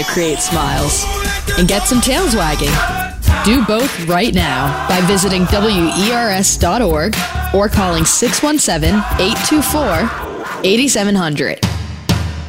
Create smiles and get some tails wagging. Do both right now by visiting WERS.org or calling 617-824-8700.